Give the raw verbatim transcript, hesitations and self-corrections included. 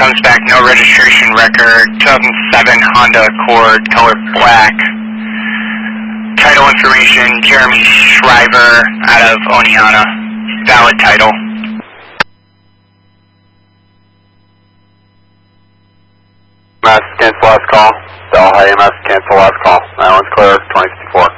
comes back, no registration record, two thousand seven Honda Accord, color black. Title information, Jeremy Shriver out of Oneonta. Valid title. Mass cancel last call. Delhi A M S cancel last call. That one's clear, twenty fifty-four.